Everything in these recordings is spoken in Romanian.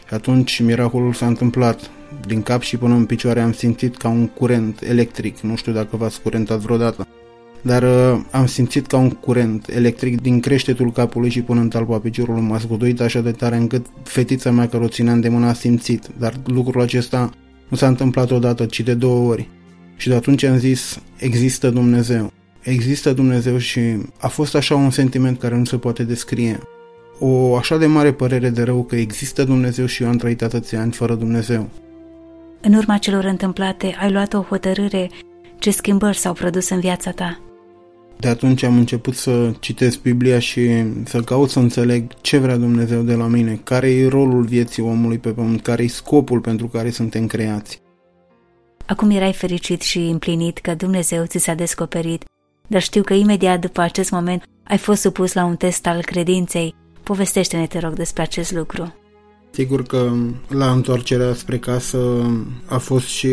Și atunci miracolul s-a întâmplat. Din cap și până în picioare am simțit ca un curent electric. Nu știu dacă v-ați curentat vreodată. Dar am simțit ca un curent electric din creștetul capului și până în talpa piciorului. M-a zguduit așa de tare încât fetița mea care o țineam de mână a simțit. Dar lucrul acesta nu s-a întâmplat odată, ci de 2 ori. Și de atunci am zis, există Dumnezeu. Există Dumnezeu și a fost așa un sentiment care nu se poate descrie. O așa de mare părere de rău că există Dumnezeu și eu am trăit atâția ani fără Dumnezeu. În urma celor întâmplate, ai luat o hotărâre. Ce schimbări s-au produs în viața ta? De atunci am început să citesc Biblia și să caut să înțeleg ce vrea Dumnezeu de la mine, care e rolul vieții omului pe pământ, care e scopul pentru care suntem creați. Acum erai fericit și împlinit că Dumnezeu ți s-a descoperit, dar știu că imediat după acest moment ai fost supus la un test al credinței. Povestește-ne, te rog, despre acest lucru. Sigur că la întoarcerea spre casă a fost și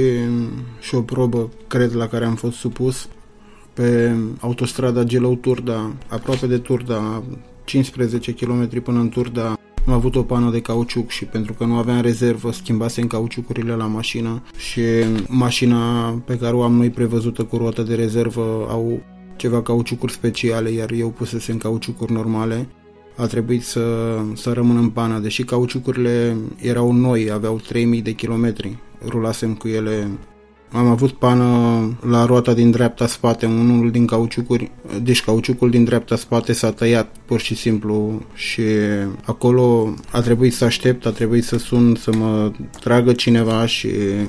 o probă, cred, la care am fost supus. Pe autostrada Gelău-Turda, aproape de Turda, 15 km până în Turda, am avut o pană de cauciuc și pentru că nu aveam rezervă, schimbasem cauciucurile la mașină și mașina pe care o am noi prevăzută cu roată de rezervă au ceva cauciucuri speciale, iar eu pusesem cauciucuri normale. A trebuit să rămân în pană, deși cauciucurile erau noi, aveau 3000 de kilometri, rulasem cu ele. Am avut pană la roata din dreapta spate, unul din cauciucuri, deci cauciucul din dreapta spate s-a tăiat pur și simplu și acolo a trebuit să aștept, a trebuit să sun, să mă tragă cineva și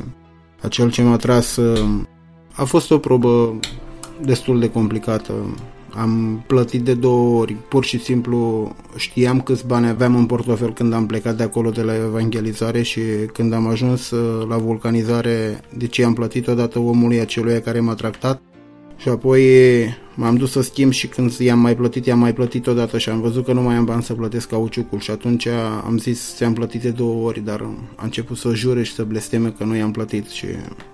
acel ce m-a tras a fost o probă destul de complicată. Am plătit de 2 ori, pur și simplu știam câți bani aveam în portofel când am plecat de acolo de la evangelizare și când am ajuns la vulcanizare, deci am plătit odată omului aceluia care m-a tractat și apoi m-am dus să schimb și când i-am mai plătit odată și am văzut că nu mai am bani să plătesc cauciucul și atunci am zis ți-am plătit de 2 ori, dar a început să jure și să blesteme că nu i-am plătit și...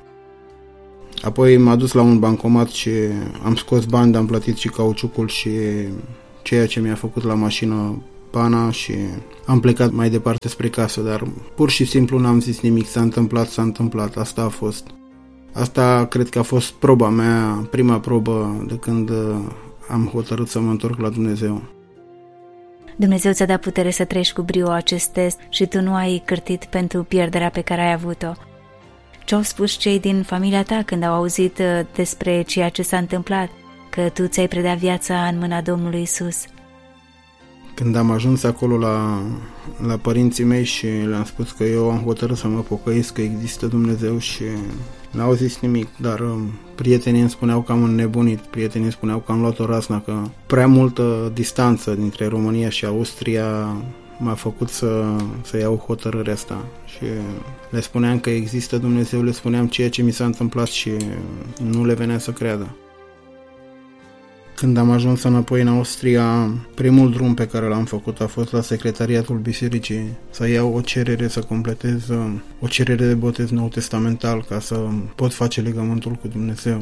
Apoi m-a dus la un bancomat și am scos bani, am plătit și cauciucul și ceea ce mi-a făcut la mașină pana și am plecat mai departe spre casă, dar pur și simplu n-am zis nimic, s-a întâmplat, asta a fost. Asta cred că a fost proba mea, prima probă de când am hotărât să mă întorc la Dumnezeu. Dumnezeu ți-a dat putere să treci cu brio acest test și tu nu ai cârtit pentru pierderea pe care ai avut-o. Ce-au spus cei din familia ta când au auzit despre ceea ce s-a întâmplat, că tu ți-ai predat viața în mâna Domnului Isus? Când am ajuns acolo la părinții mei și le-am spus că eu am hotărât să mă pocăiesc, că există Dumnezeu și n-au zis nimic, dar prietenii îmi spuneau că am înnebunit, prietenii îmi spuneau că am luat o razna, că prea multă distanță dintre România și Austria m-a făcut să iau hotărârea asta și le spuneam că există Dumnezeu, le spuneam ceea ce mi s-a întâmplat și nu le venea să creadă. Când am ajuns înapoi în Austria, primul drum pe care l-am făcut a fost la secretariatul bisericii să iau o cerere, să completez o cerere de botez nou testamental ca să pot face legământul cu Dumnezeu.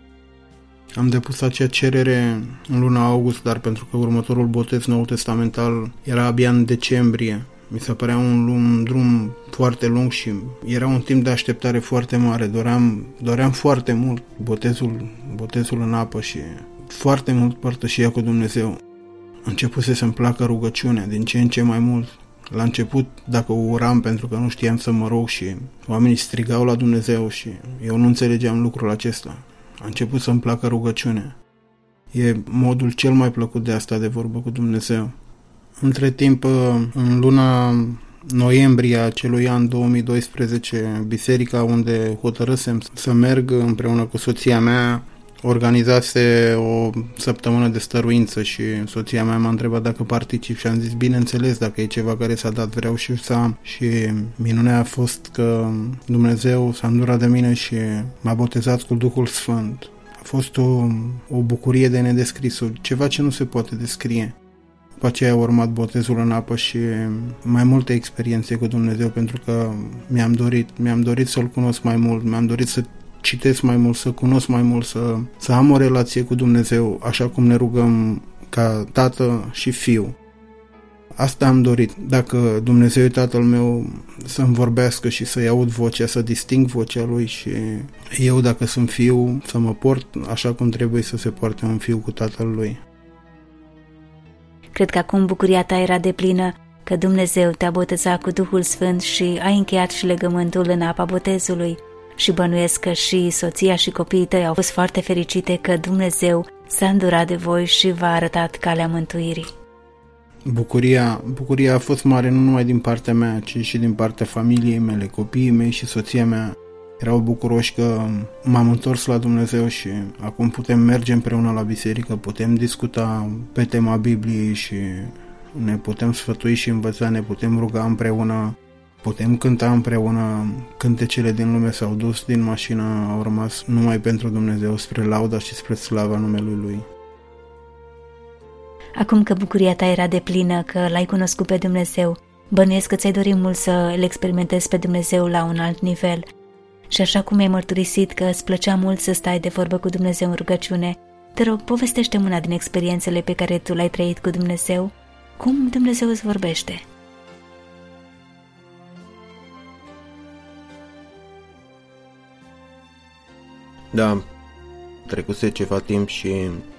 Am depus acea cerere în luna august, dar pentru că următorul botez nou testamental era abia în decembrie, mi se părea un drum foarte lung și era un timp de așteptare foarte mare. Doream foarte mult botezul în apă și foarte mult părtășia cu Dumnezeu. Începuse să-mi placă rugăciunea din ce în ce mai mult. La început, dacă o uram pentru că nu știam să mă rog și oamenii strigau la Dumnezeu și eu nu înțelegeam lucrul acesta. A început să-mi placă rugăciunea. E modul cel mai plăcut de a sta de vorbă cu Dumnezeu. Între timp, în luna noiembrie acelui an 2012, biserica unde hotărâsem să merg împreună cu soția mea organizase o săptămână de stăruință și soția mea m-a întrebat dacă particip și am zis bineînțeles, dacă e ceva care s-a dat vreau și să am. Și minunea a fost că Dumnezeu s-a îndurat de mine și m-a botezat cu Duhul Sfânt. A fost o bucurie de nedescris, ceva ce nu se poate descrie. După aceea a urmat botezul în apă și mai multe experiențe cu Dumnezeu, pentru că mi-am dorit să-L cunosc mai mult, mi-am dorit să citesc mai mult, să cunosc mai mult, să am o relație cu Dumnezeu, așa cum ne rugăm ca tată și fiu. Asta am dorit. Dacă Dumnezeu e Tatăl meu, să-mi vorbească și să-i aud vocea, să disting vocea Lui și eu, dacă sunt fiu, să mă port așa cum trebuie să se poarte un fiu cu tatăl lui. Cred că acum bucuria ta era deplină că Dumnezeu te-a botezat cu Duhul Sfânt și ai încheiat și legământul în apa botezului. Și bănuiesc că și soția și copiii tăi au fost foarte fericite că Dumnezeu s-a îndurat de voi și v-a arătat calea mântuirii. Bucuria a fost mare nu numai din partea mea, ci și din partea familiei mele, copiii mei și soția mea. Erau bucuroși că m-am întors la Dumnezeu și acum putem merge împreună la biserică, putem discuta pe tema Bibliei și ne putem sfătui și învăța, ne putem ruga împreună, putem cânta împreună. Cântecele din lume s-au dus din mașină, au rămas numai pentru Dumnezeu, spre lauda și spre slava numelui Lui. Acum că bucuria ta era deplină, că l-ai cunoscut pe Dumnezeu, bănuiesc că ți-ai dorit mult să îl experimentezi pe Dumnezeu la un alt nivel. Și așa cum ai mărturisit că îți plăcea mult să stai de vorbă cu Dumnezeu în rugăciune, te rog, povestește-mi una din experiențele pe care tu le-ai trăit cu Dumnezeu. Cum Dumnezeu îți vorbește? Da, trecuse ceva timp și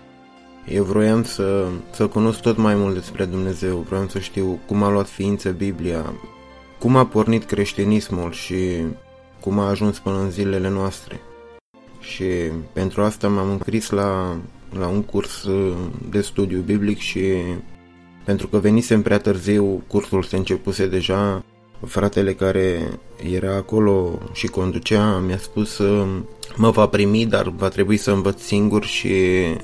eu vroiam să cunosc tot mai mult despre Dumnezeu, vroiam să știu cum a luat ființă Biblia, cum a pornit creștinismul și cum a ajuns până în zilele noastre. Și pentru asta m-am înscris la un curs de studiu biblic și pentru că venisem prea târziu, cursul se începuse deja, fratele care era acolo și conducea mi-a spus mă va primi, dar va trebui să învăț singur și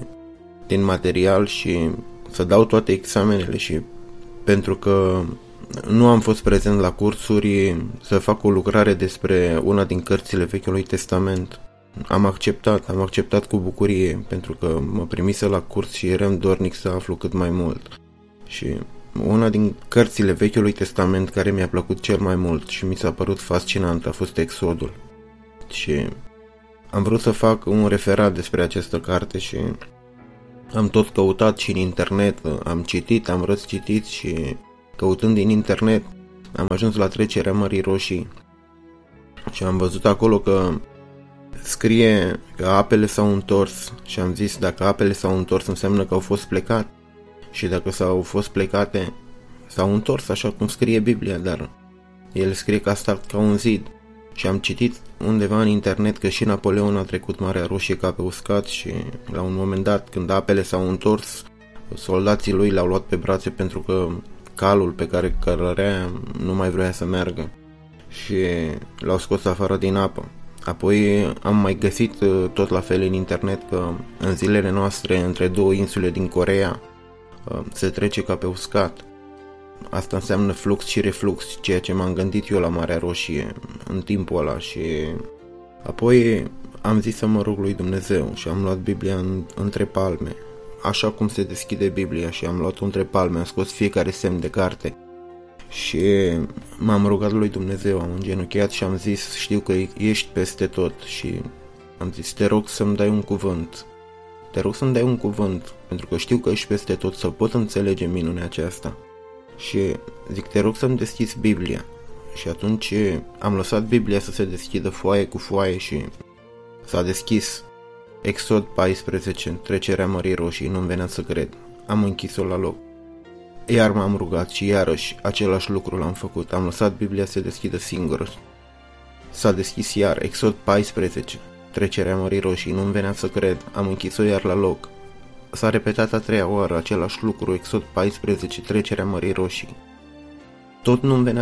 din material și să dau toate examenele și pentru că nu am fost prezent la cursuri, să fac o lucrare despre una din cărțile Vechiului Testament. Am acceptat cu bucurie pentru că mă primise la curs și eram dornic să aflu cât mai mult. Și una din cărțile Vechiului Testament care mi-a plăcut cel mai mult și mi s-a părut fascinant a fost Exodul. Și am vrut să fac un referat despre această carte și am tot căutat și în internet, am citit, am răscitit și căutând din internet am ajuns la trecerea Mării Roșii și am văzut acolo că scrie că apele s-au întors și am zis dacă apele s-au întors înseamnă că au fost plecate și dacă s-au fost plecate s-au întors așa cum scrie Biblia, dar el scrie că a stat ca un zid și am citit undeva în internet că și Napoleon a trecut Marea Roșie ca pe uscat și la un moment dat când apele s-au întors soldații lui l-au luat pe brațe pentru că calul pe care călărea nu mai vrea să meargă și l-au scos afară din apă. Apoi am mai găsit tot la fel în internet că în zilele noastre între două insule din Coreea se trece ca pe uscat. Asta înseamnă flux și reflux, ceea ce m-am gândit eu la Marea Roșie în timpul ăla și apoi am zis să mă rog lui Dumnezeu și am luat Biblia între palme, așa cum se deschide Biblia și am luat-o între palme, am scos fiecare semn de carte și m-am rugat lui Dumnezeu, am îngenunchiat și am zis știu că ești peste tot și am zis te rog să-mi dai un cuvânt, te rog să-mi dai un cuvânt pentru că știu că ești peste tot să pot înțelege minunea aceasta. Și zic, te rog să-mi deschizi Biblia. Și atunci am lăsat Biblia să se deschidă foaie cu foaie și s-a deschis Exod 14, trecerea Mării Roșii, nu-mi venea să cred. Am închis-o la loc. Iar m-am rugat și iarăși același lucru l-am făcut. Am lăsat Biblia să se deschidă singură. S-a deschis iar Exod 14, trecerea Mării Roșii, nu-mi venea să cred. Am închis-o iar la loc. S-a repetat a treia oară același lucru, Exod 14, trecerea Mării Roșii. Tot nu-mi venea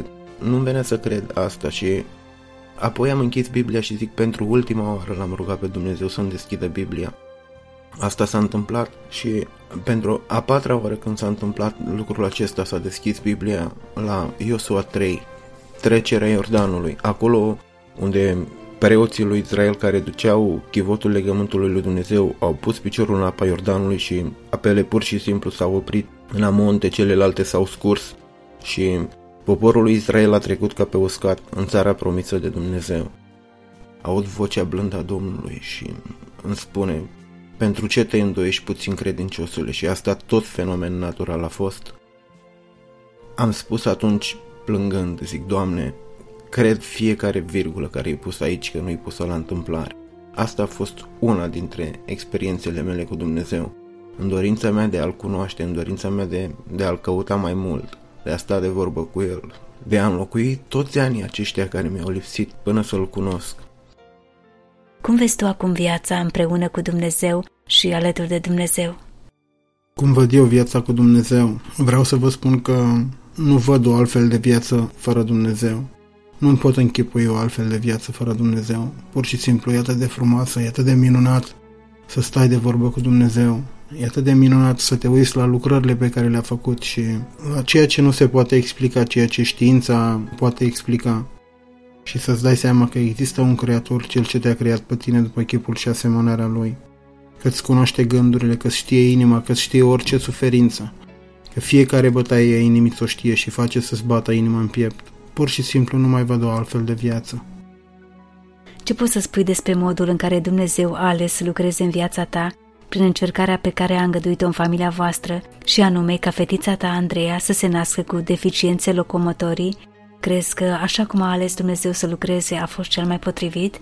să cred asta și apoi am închis Biblia și zic pentru ultima oară l-am rugat pe Dumnezeu să-mi deschidă Biblia. Asta s-a întâmplat și pentru a patra oară când s-a întâmplat lucrul acesta s-a deschis Biblia la Iosua 3, trecerea Iordanului, acolo unde preoții lui Israel care duceau chivotul legământului lui Dumnezeu au pus piciorul în apa Iordanului și apele pur și simplu s-au oprit în amonte, celelalte s-au scurs și poporul lui Israel a trecut ca pe uscat în țara promisă de Dumnezeu. Aud vocea blândă a Domnului și îmi spune pentru ce te îndoiești puțin credinciosule și asta tot fenomen natural a fost. Am spus atunci, plângând, zic, Doamne, cred fiecare virgulă care e pusă aici, că nu e pusă la întâmplare. Asta a fost una dintre experiențele mele cu Dumnezeu. În dorința mea de a-L cunoaște, în dorința mea de a-L căuta mai mult, de a sta de vorbă cu El, de a înlocui toți anii aceștia care mi-au lipsit până să-L cunosc. Cum vezi tu acum viața împreună cu Dumnezeu și alături de Dumnezeu? Cum văd eu viața cu Dumnezeu? Vreau să vă spun că nu văd o altfel de viață fără Dumnezeu. Nu-mi pot închipui o altfel de viață fără Dumnezeu. Pur și simplu e atât de frumoasă, e atât de minunat să stai de vorbă cu Dumnezeu. E atât de minunat să te uiți la lucrările pe care le-a făcut și la ceea ce nu se poate explica, ceea ce știința poate explica. Și să-ți dai seama că există un Creator, Cel ce te-a creat pe tine după chipul și asemănarea Lui. Că-ți cunoaște gândurile, că-ți știe inima, că-ți știe orice suferință. Că fiecare bătaie a inimii ți-o știe și face să-ți bată inima în piept. Pur și simplu nu mai văd o altfel de viață. Ce poți să spui despre modul în care Dumnezeu a ales să lucreze în viața ta prin încercarea pe care a îngăduit-o în familia voastră și anume ca fetița ta, Andreea, să se nască cu deficiențe locomotorii? Crezi că așa cum a ales Dumnezeu să lucreze a fost cel mai potrivit?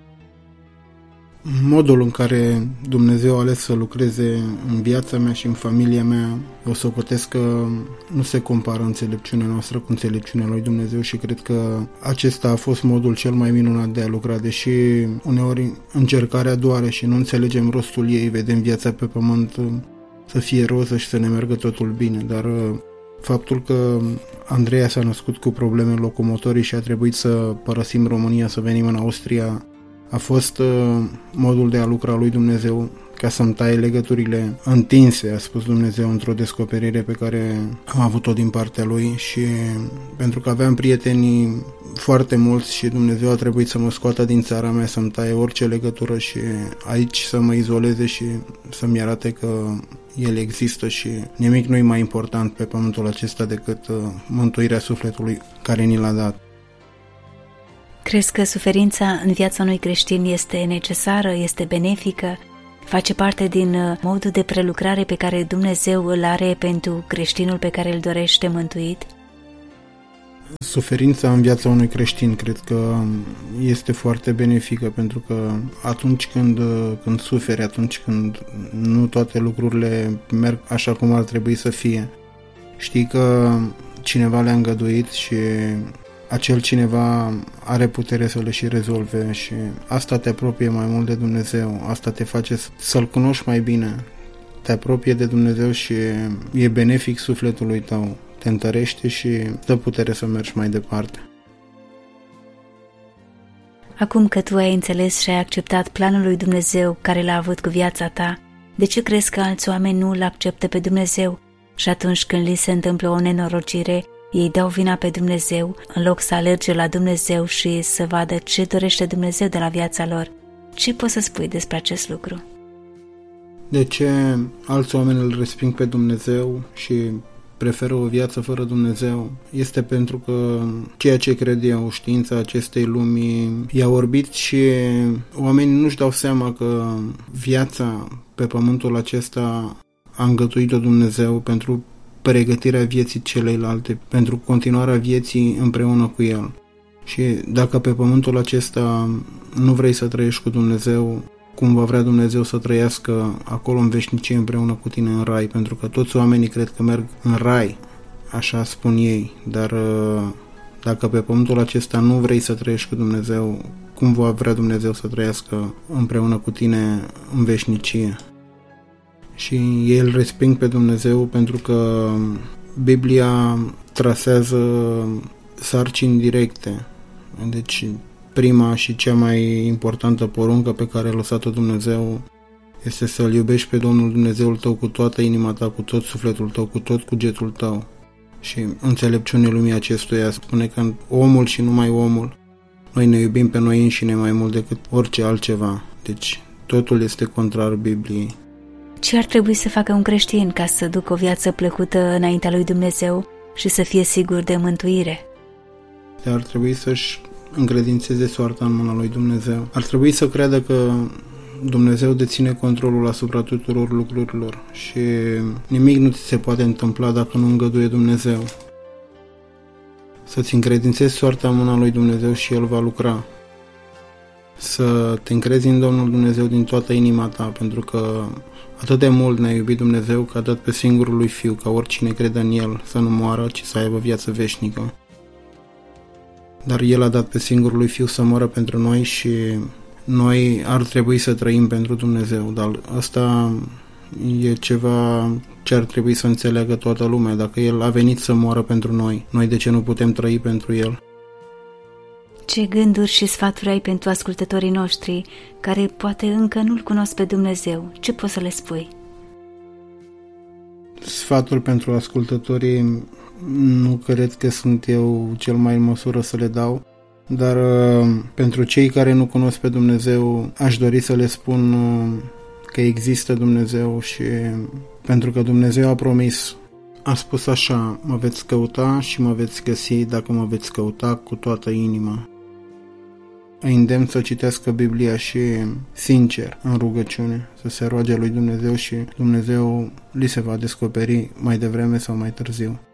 Modul în care Dumnezeu a ales să lucreze în viața mea și în familia mea, eu socotesc că nu se compară înțelepciunea noastră cu înțelepciunea lui Dumnezeu și cred că acesta a fost modul cel mai minunat de a lucra, deși uneori încercarea doare și nu înțelegem rostul ei, vedem viața pe pământ să fie roză și să ne meargă totul bine, dar faptul că Andreea s-a născut cu probleme locomotorii și a trebuit să părăsim România, să venim în Austria, a fost modul de a lucra lui Dumnezeu ca să-mi taie legăturile întinse, a spus Dumnezeu într-o descoperire pe care am avut-o din partea Lui și pentru că aveam prieteni foarte mulți și Dumnezeu a trebuit să mă scoată din țara mea, să-mi taie orice legătură și aici să mă izoleze și să-mi arate că El există și nimic nu e mai important pe pământul acesta decât mântuirea sufletului care ni l-a dat. Crezi că suferința în viața unui creștin este necesară, este benefică, face parte din modul de prelucrare pe care Dumnezeu îl are pentru creștinul pe care îl dorește mântuit? Suferința în viața unui creștin cred că este foarte benefică, pentru că atunci când suferi, atunci când nu toate lucrurile merg așa cum ar trebui să fie, știi că cineva le-a îngăduit și acel cineva are putere să le și rezolve și asta te apropie mai mult de Dumnezeu, asta te face să-L cunoști mai bine, te apropie de Dumnezeu și e benefic sufletului tău, te întărește și dă putere să mergi mai departe. Acum că tu ai înțeles și ai acceptat planul lui Dumnezeu care l-a avut cu viața ta, de ce crezi că alți oameni nu îl acceptă pe Dumnezeu și atunci când li se întâmplă o nenorocire, ei dau vina pe Dumnezeu în loc să alerge la Dumnezeu și să vadă ce dorește Dumnezeu de la viața lor? Ce poți să spui despre acest lucru? De ce alți oameni îl resping pe Dumnezeu și preferă o viață fără Dumnezeu? Este pentru că ceea ce cred eu, știința acestei lumii i-a orbit și oamenii nu-și dau seama că viața pe pământul acesta a îngăduit-o Dumnezeu pentru pregătirea vieții celeilalte, pentru continuarea vieții împreună cu El. Și dacă pe pământul acesta nu vrei să trăiești cu Dumnezeu, cum va vrea Dumnezeu să trăiască acolo în veșnicie împreună cu tine în rai, pentru că toți oamenii cred că merg în rai, așa spun ei, dar dacă pe pământul acesta nu vrei să trăiești cu Dumnezeu, cum va vrea Dumnezeu să trăiască împreună cu tine în veșnicie? Și ei îl resping pe Dumnezeu pentru că Biblia trasează sarcini directe. Deci prima și cea mai importantă poruncă pe care a lăsat-o Dumnezeu este să-L iubești pe Domnul Dumnezeul tău cu toată inima ta, cu tot sufletul tău, cu tot cugetul tău. Și înțelepciunea lumii acestuia spune că omul și numai omul, noi ne iubim pe noi înșine mai mult decât orice altceva. Deci totul este contrar Bibliei. Ce ar trebui să facă un creștin ca să ducă o viață plăcută înaintea lui Dumnezeu și să fie sigur de mântuire? Ar trebui să-și încredințeze soarta în mâna lui Dumnezeu. Ar trebui să creadă că Dumnezeu deține controlul asupra tuturor lucrurilor și nimic nu ți se poate întâmpla dacă nu îngăduie Dumnezeu. să-ți încredințezi soarta în mâna lui Dumnezeu și El va lucra. Să te încrezi în Domnul Dumnezeu din toată inima ta, pentru că atât de mult ne-a iubit Dumnezeu că a dat pe singurul lui Fiu, ca oricine crede în El să nu moară, ci să aibă viață veșnică. Dar El a dat pe singurul lui Fiu să moară pentru noi și noi ar trebui să trăim pentru Dumnezeu, dar asta e ceva ce ar trebui să înțeleagă toată lumea. Dacă El a venit să moară pentru noi, noi de ce nu putem trăi pentru El? Ce gânduri și sfaturi ai pentru ascultătorii noștri care poate încă nu-L cunosc pe Dumnezeu? Ce poți să le spui? Sfaturi pentru ascultătorii nu cred că sunt eu cel mai în măsură să le dau, dar pentru cei care nu cunosc pe Dumnezeu aș dori să le spun că există Dumnezeu și pentru că Dumnezeu a promis. A spus așa: mă veți căuta și mă veți găsi dacă mă veți căuta cu toată inima. Îi îndemn să citească Biblia și sincer, în rugăciune, să se roage lui Dumnezeu și Dumnezeu li se va descoperi mai devreme sau mai târziu.